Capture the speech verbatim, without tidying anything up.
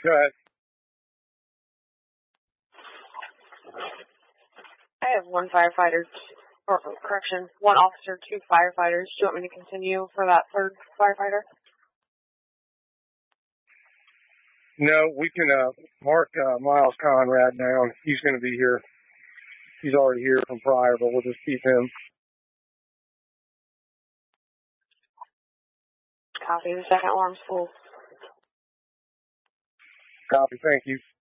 Go ahead. I have one firefighter, or correction, one officer, two firefighters. Do you want me to continue for that third firefighter? No, we can uh, mark uh, Miles Conrad down. He's going to be here. He's already here from prior, but we'll just keep him. Copy. The second alarm's full. Copy. Thank you.